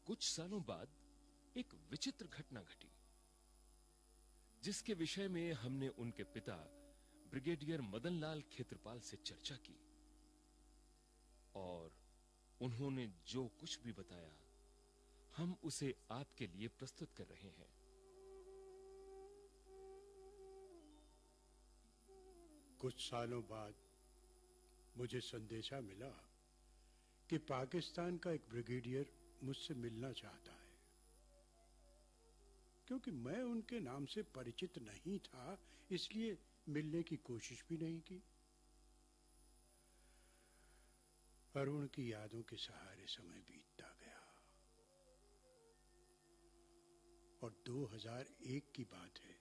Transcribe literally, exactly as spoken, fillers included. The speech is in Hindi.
कुछ सालों बाद एक विचित्र घटना घटी, जिसके विषय में हमने उनके पिता ब्रिगेडियर मदनलाल खेत्रपाल से चर्चा की, और उन्होंने जो कुछ भी बताया हम उसे आपके लिए प्रस्तुत कर रहे हैं। कुछ सालों बाद मुझे संदेशा मिला कि पाकिस्तान का एक ब्रिगेडियर मुझसे मिलना चाहता है। क्योंकि मैं उनके नाम से परिचित नहीं था, इसलिए मिलने की कोशिश भी नहीं की। अरुण की यादों के सहारे समय बीतता गया और दो हज़ार एक की बात है